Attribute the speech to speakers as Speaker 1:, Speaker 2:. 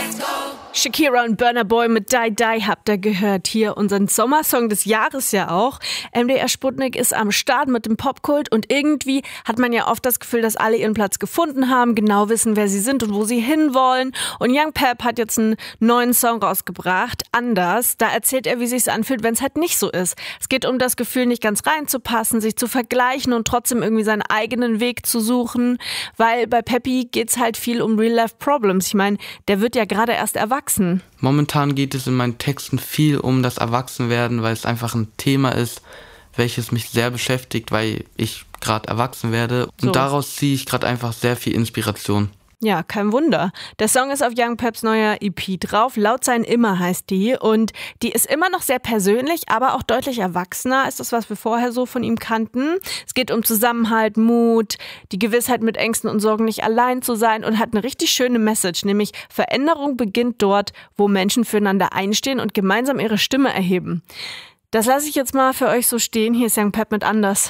Speaker 1: Shakira und Burna Boy mit Die Die habt ihr gehört. Hier unseren Sommersong des Jahres ja auch. MDR Sputnik ist am Start mit dem Popkult und irgendwie hat man ja oft das Gefühl, dass alle ihren Platz gefunden haben, genau wissen, wer sie sind und wo sie hinwollen. Und Young Pep hat jetzt einen neuen Song rausgebracht, Anders. Da erzählt er, wie sich's anfühlt, wenn es halt nicht so ist. Es geht um das Gefühl, nicht ganz reinzupassen, sich zu vergleichen und trotzdem irgendwie seinen eigenen Weg zu suchen. Weil bei Peppy geht's halt viel um Real-Life-Problems. Ich meine, der wird ja gerade erst erwachsen.
Speaker 2: Momentan geht es in meinen Texten viel um das Erwachsenwerden, weil es einfach ein Thema ist, welches mich sehr beschäftigt, weil ich gerade erwachsen werde. Und daraus ziehe ich gerade einfach sehr viel Inspiration.
Speaker 1: Ja, kein Wunder. Der Song ist auf Young Peps neuer EP drauf. Laut sein immer heißt die. Und die ist immer noch sehr persönlich, aber auch deutlich erwachsener. Ist das, was wir vorher so von ihm kannten. Es geht um Zusammenhalt, Mut, die Gewissheit, mit Ängsten und Sorgen nicht allein zu sein und hat eine richtig schöne Message, nämlich Veränderung beginnt dort, wo Menschen füreinander einstehen und gemeinsam ihre Stimme erheben. Das lasse ich jetzt mal für euch so stehen. Hier ist Young Pep mit Anders.